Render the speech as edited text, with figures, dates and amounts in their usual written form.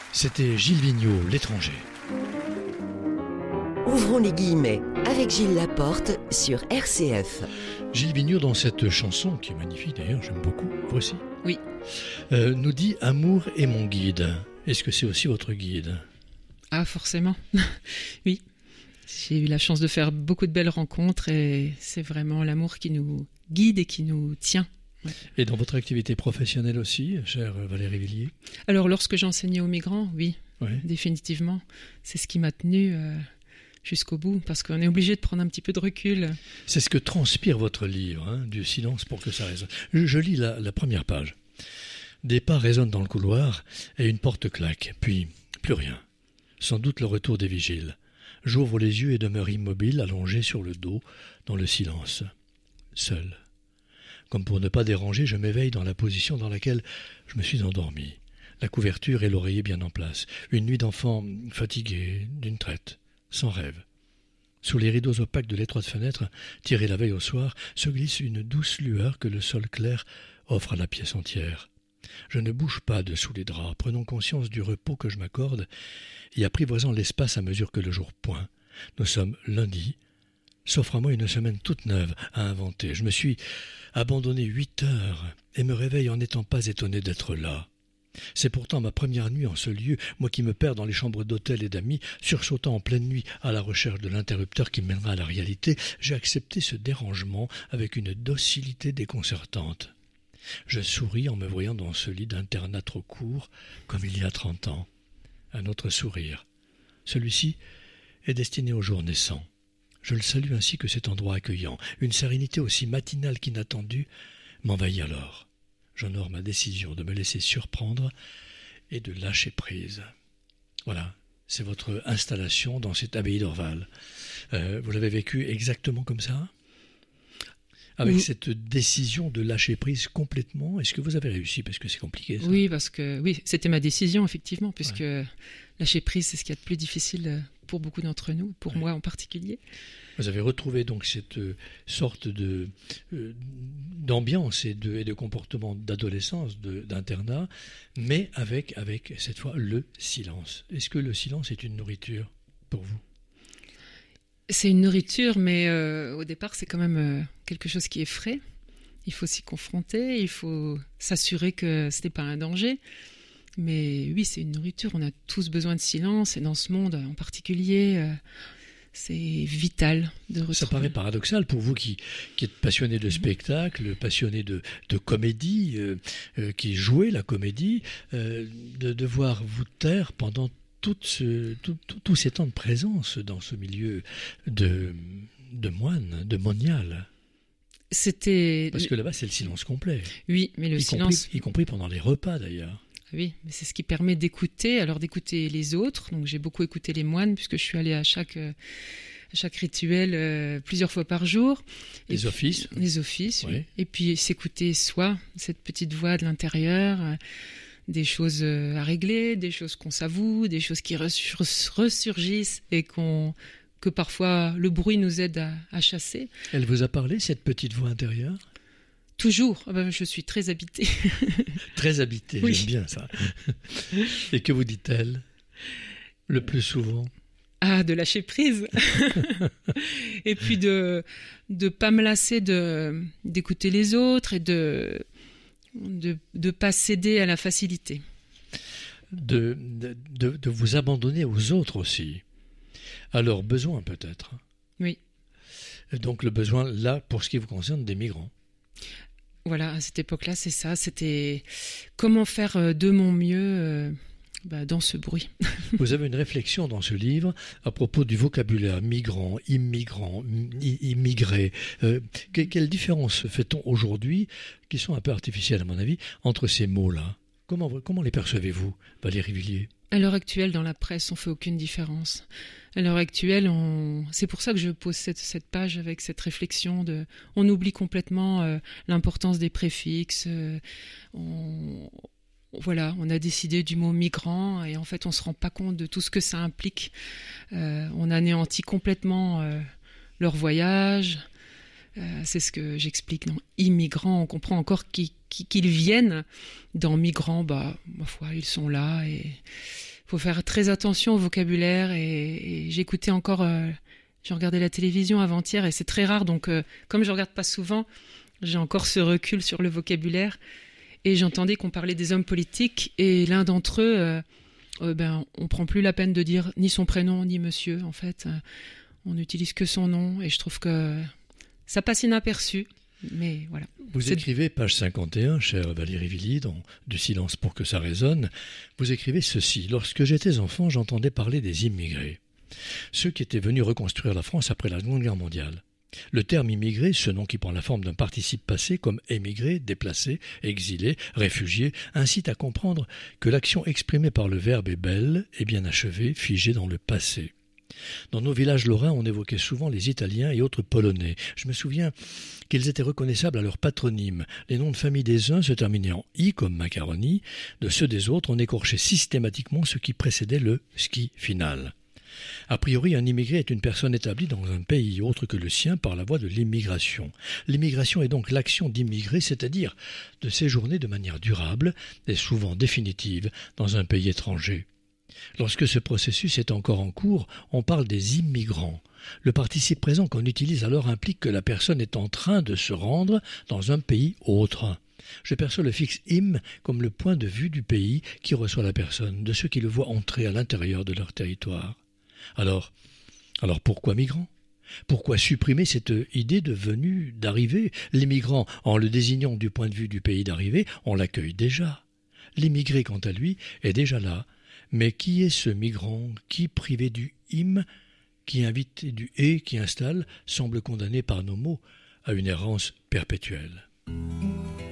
C'était Gilles Vigneault, L'étranger. Ouvrons les guillemets avec Gilles Laporte sur RCF. Gilles Vigneault, dans cette chanson, qui est magnifique d'ailleurs, j'aime beaucoup, vous aussi, Oui. nous dit « Amour est mon guide ». Est-ce que c'est aussi votre guide ? Ah, forcément. Oui. J'ai eu la chance de faire beaucoup de belles rencontres et c'est vraiment l'amour qui nous guide et qui nous tient. Ouais. Et dans votre activité professionnelle aussi, chère Valérie Villiers ? Alors, lorsque j'enseignais aux migrants, oui, définitivement. C'est ce qui m'a tenue jusqu'au bout, parce qu'on est obligé de prendre un petit peu de recul. C'est ce que transpire votre livre, hein, du silence pour que ça résonne. Je lis la première page. Des pas résonnent dans le couloir et une porte claque, puis plus rien. Sans doute le retour des vigiles. J'ouvre les yeux et demeure immobile, allongé sur le dos, dans le silence. Seul. Comme pour ne pas déranger, je m'éveille dans la position dans laquelle je me suis endormi. La couverture et l'oreiller bien en place. Une nuit d'enfant fatigué, d'une traite, sans rêve. Sous les rideaux opaques de l'étroite fenêtre, tirée la veille au soir, se glisse une douce lueur que le sol clair offre à la pièce entière. Je ne bouge pas dessous les draps, prenant conscience du repos que je m'accorde et apprivoisant l'espace à mesure que le jour pointe. Nous sommes lundi. S'offre à moi une semaine toute neuve à inventer. Je me suis abandonné 8 heures et me réveille en n'étant pas étonné d'être là. C'est pourtant ma première nuit en ce lieu, moi qui me perds dans les chambres d'hôtel et d'amis, sursautant en pleine nuit à la recherche de l'interrupteur qui mènera à la réalité. J'ai accepté ce dérangement avec une docilité déconcertante. Je souris en me voyant dans ce lit d'internat trop court, comme il y a 30 ans. Un autre sourire. Celui-ci est destiné au jour naissant. Je le salue ainsi que cet endroit accueillant. Une sérénité aussi matinale qu'inattendue m'envahit alors. J'honore ma décision de me laisser surprendre et de lâcher prise. Voilà, c'est votre installation dans cette abbaye d'Orval. Vous l'avez vécu exactement comme ça ? Avec cette décision de lâcher prise complètement, est-ce que vous avez réussi ? Parce que c'est compliqué, ça. Oui, parce que c'était ma décision, effectivement, puisque lâcher prise, c'est ce qu'il y a de plus difficile pour beaucoup d'entre nous, pour moi en particulier. Vous avez retrouvé donc cette sorte d'ambiance et de comportement d'adolescence, d'internat, mais avec cette fois le silence. Est-ce que le silence est une nourriture pour vous ? C'est une nourriture, mais au départ, c'est quand même quelque chose qui est frais. Il faut s'y confronter, il faut s'assurer que ce n'est pas un danger. Mais oui, c'est une nourriture. On a tous besoin de silence, et dans ce monde en particulier, c'est vital de retrouver. Ça paraît paradoxal pour vous qui êtes passionné de spectacle, passionné de comédie, qui jouez la comédie, de devoir vous taire pendant tous ces temps de présence dans ce milieu de moine, de monial. Parce que là-bas, c'est le silence complet. Oui, mais le silence... Y compris pendant les repas, d'ailleurs. Oui, mais c'est ce qui permet d'écouter les autres. Donc, j'ai beaucoup écouté les moines, puisque je suis allée à chaque rituel plusieurs fois par jour. Les offices, oui. Et puis, s'écouter soi, cette petite voix de l'intérieur... des choses à régler, des choses qu'on s'avoue, des choses qui ressurgissent et que parfois le bruit nous aide à chasser. Elle vous a parlé, cette petite voix intérieure ? Toujours. Je suis très habitée. Très habitée, oui. J'aime bien ça. Et que vous dit-elle le plus souvent ? Ah, de lâcher prise. Et puis de pas me lasser d'écouter les autres et de pas céder à la facilité. De vous abandonner aux autres aussi. À leurs besoins peut-être. Oui. Donc le besoin là, pour ce qui vous concerne, des migrants. Voilà, à cette époque-là, c'est ça. C'était comment faire de mon mieux dans ce bruit. Vous avez une réflexion dans ce livre à propos du vocabulaire migrant, immigrant, immigré. Quelle différence fait-on aujourd'hui, qui sont un peu artificielles à mon avis, entre ces mots-là ? Comment les percevez-vous, Valérie Villiers ? À l'heure actuelle, dans la presse, on ne fait aucune différence. À l'heure actuelle, c'est pour ça que je pose cette page avec cette réflexion on oublie complètement l'importance des préfixes. On a décidé du mot migrant et en fait, on ne se rend pas compte de tout ce que ça implique. On anéantit complètement leur voyage. C'est ce que j'explique dans immigrants. On comprend encore qu'ils viennent. Dans migrants, ma foi, ils sont là et faut faire très attention au vocabulaire. Et j'écoutais encore, j'ai regardé la télévision avant-hier et c'est très rare. Donc, comme je regarde pas souvent, j'ai encore ce recul sur le vocabulaire. Et j'entendais qu'on parlait des hommes politiques et l'un d'entre eux, on prend plus la peine de dire ni son prénom ni monsieur. En fait, on n'utilise que son nom et je trouve que ça passe inaperçu. Mais voilà. Vous écrivez, page 51, chère Valérie Villiers, dans Du silence pour que ça résonne, vous écrivez ceci. Lorsque j'étais enfant, j'entendais parler des immigrés, ceux qui étaient venus reconstruire la France après la Seconde Guerre mondiale. Le terme immigré, ce nom qui prend la forme d'un participe passé comme émigré, déplacé, exilé, réfugié, incite à comprendre que l'action exprimée par le verbe est belle et bien achevée, figée dans le passé. Dans nos villages lorrains, on évoquait souvent les Italiens et autres Polonais. Je me souviens qu'ils étaient reconnaissables à leur patronyme. Les noms de famille des uns se terminaient en « i » comme macaroni, de ceux des autres, on écorchait systématiquement ce qui précédait le « ski » final. A priori, un immigré est une personne établie dans un pays autre que le sien par la voie de l'immigration. L'immigration est donc l'action d'immigrer, c'est-à-dire de séjourner de manière durable et souvent définitive dans un pays étranger. Lorsque ce processus est encore en cours, on parle des immigrants. Le participe présent qu'on utilise alors implique que la personne est en train de se rendre dans un pays autre. Je perçois le fixe im comme le point de vue du pays qui reçoit la personne, de ceux qui le voient entrer à l'intérieur de leur territoire. Alors pourquoi migrant ? Pourquoi supprimer cette idée de venue, d'arrivée ? L'immigrant, en le désignant du point de vue du pays d'arrivée, on l'accueille déjà. L'immigré, quant à lui, est déjà là. Mais qui est ce migrant qui, privé du « im », qui invité du « et », qui installe, semble condamné par nos mots à une errance perpétuelle ?